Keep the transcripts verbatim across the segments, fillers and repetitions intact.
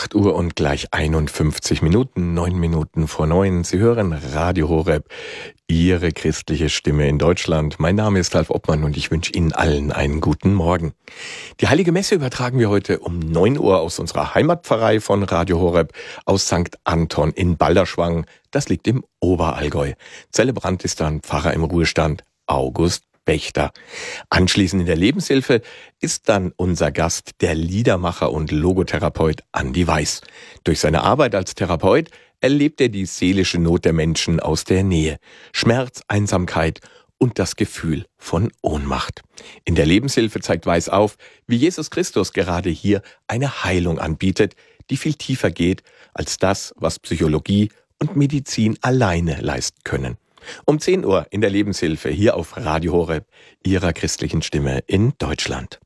acht Uhr und gleich einundfünfzig Minuten, neun Minuten vor neun. Sie hören Radio Horeb, Ihre christliche Stimme in Deutschland. Mein Name ist Ralf Obmann und ich wünsche Ihnen allen einen guten Morgen. Die Heilige Messe übertragen wir heute um neun Uhr aus unserer Heimatpfarrei von Radio Horeb aus Sankt Anton in Balderschwang. Das liegt im Oberallgäu. Zelebrant ist dann Pfarrer im Ruhestand August Wächter. Anschließend in der Lebenshilfe ist dann unser Gast der Liedermacher und Logotherapeut Andi Weiß. Durch seine Arbeit als Therapeut erlebt er die seelische Not der Menschen aus der Nähe, Schmerz, Einsamkeit und das Gefühl von Ohnmacht. In der Lebenshilfe zeigt Weiß auf, wie Jesus Christus gerade hier eine Heilung anbietet, die viel tiefer geht als das, was Psychologie und Medizin alleine leisten können. Um zehn Uhr in der Lebenshilfe hier auf Radio Horeb, Ihrer christlichen Stimme in Deutschland.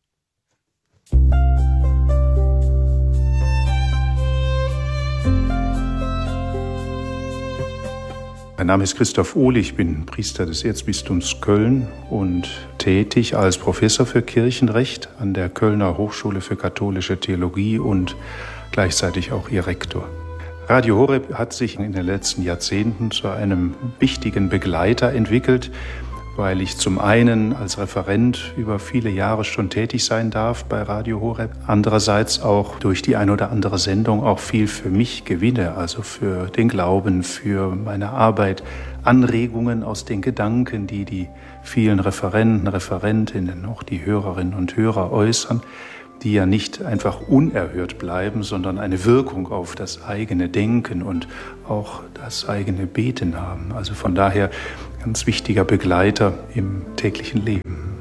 Mein Name ist Christoph Ohle, ich bin Priester des Erzbistums Köln und tätig als Professor für Kirchenrecht an der Kölner Hochschule für katholische Theologie und gleichzeitig auch ihr Rektor. Radio Horeb hat sich in den letzten Jahrzehnten zu einem wichtigen Begleiter entwickelt, weil ich zum einen als Referent über viele Jahre schon tätig sein darf bei Radio Horeb, andererseits auch durch die ein oder andere Sendung auch viel für mich gewinne, also für den Glauben, für meine Arbeit, Anregungen aus den Gedanken, die die vielen Referenten, Referentinnen, auch die Hörerinnen und Hörer äußern, die ja nicht einfach unerhört bleiben, sondern eine Wirkung auf das eigene Denken und auch das eigene Beten haben. Also von daher ganz wichtiger Begleiter im täglichen Leben.